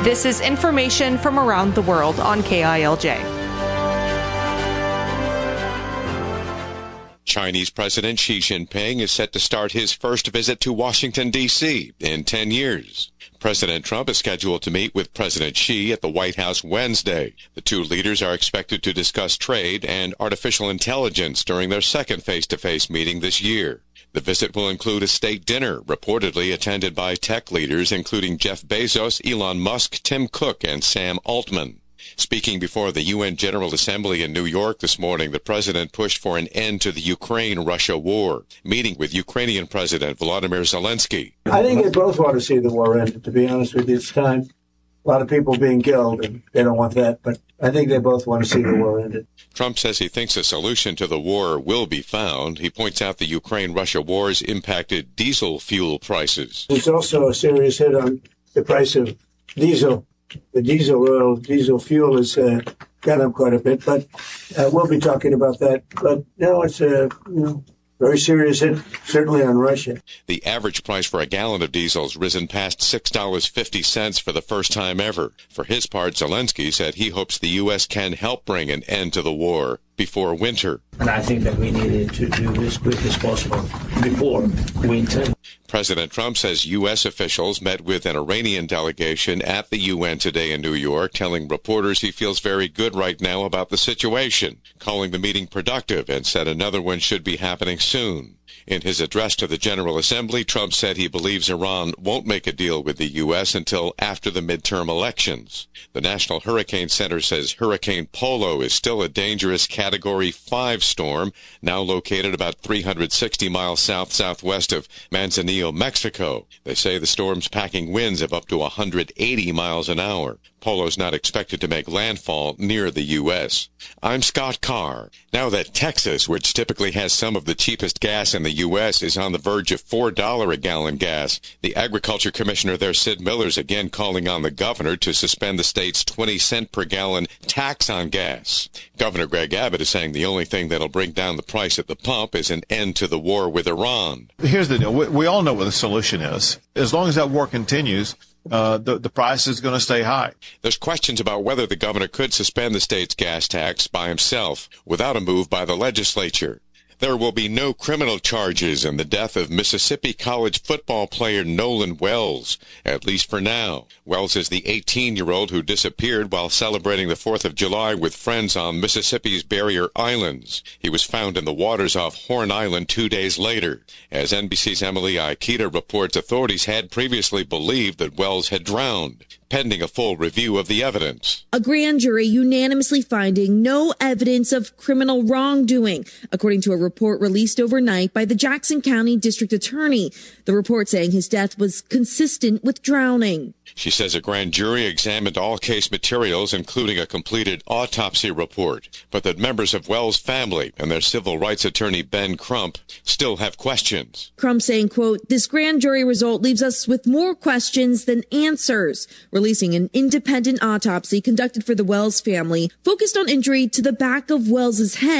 This is information from around the world on KILJ. Chinese President Xi Jinping is set to start his first visit to Washington, D.C. in 10 years. President Trump is scheduled to meet with President Xi at the White House Wednesday. The two leaders are expected to discuss trade and artificial intelligence during their second face-to-face meeting this year. The visit will include a state dinner, reportedly attended by tech leaders including Jeff Bezos, Elon Musk, Tim Cook, and Sam Altman. Speaking before the UN General Assembly in New York this morning, the president pushed for an end to the Ukraine-Russia war, meeting with Ukrainian President Volodymyr Zelensky. I think they both want to see the war end, to be honest with you. It's time. A lot of people being killed, and they don't want that, but I think they both want to see the war ended. Trump says he thinks a solution to the war will be found. He points out the Ukraine-Russia wars impacted diesel fuel prices. There's also a serious hit on the price of diesel. The diesel fuel has gone up quite a bit, but we'll be talking about that. But no, it's a very serious hit, certainly on Russia. The average price for a gallon of diesel has risen past $6.50 for the first time ever. For his part, Zelensky said he hopes the U.S. can help bring an end to the war before winter. And I think that we needed to do this as quick as possible before winter. President Trump says U.S. officials met with an Iranian delegation at the UN today in New York, telling reporters he feels very good right now about the situation, calling the meeting productive, and said another one should be happening soon. In his address to the General Assembly, Trump said he believes Iran won't make a deal with the U.S. until after the midterm elections. The National Hurricane Center says Hurricane Polo is still a dangerous Category 5 storm, now located about 360 miles south-southwest of Manzanillo, Mexico. They say the storm's packing winds of up to 180 miles an hour. Polo's not expected to make landfall near the U.S. I'm Scott Carr. Now that Texas, which typically has some of the cheapest gas in the U.S., is on the verge of $4 a gallon gas, the Agriculture Commissioner there, Sid Miller, is again calling on the governor to suspend the state's 20-cent per gallon tax on gas. Governor Greg Abbott is saying the only thing that'll bring down the price at the pump is an end to the war with Iran. Here's the deal. We all know what the solution is. As long as that war continues, the price is going to stay high. There's questions about whether the governor could suspend the state's gas tax by himself without a move by the legislature. There will be no criminal charges in the death of Mississippi college football player Nolan Wells, at least for now. Wells is the 18-year-old who disappeared while celebrating the 4th of July with friends on Mississippi's Barrier Islands. He was found in the waters off Horn Island 2 days later. As NBC's Emily Aikita reports, authorities had previously believed that Wells had drowned, pending a full review of the evidence. A grand jury unanimously finding no evidence of criminal wrongdoing, according to a report released overnight by the Jackson County District Attorney. The report saying his death was consistent with drowning. She says a grand jury examined all case materials, including a completed autopsy report, but that members of Wells' family and their civil rights attorney Ben Crump still have questions. Crump saying, quote, "This grand jury result leaves us with more questions than answers," releasing an independent autopsy conducted for the Wells family, focused on injury to the back of Wells's head.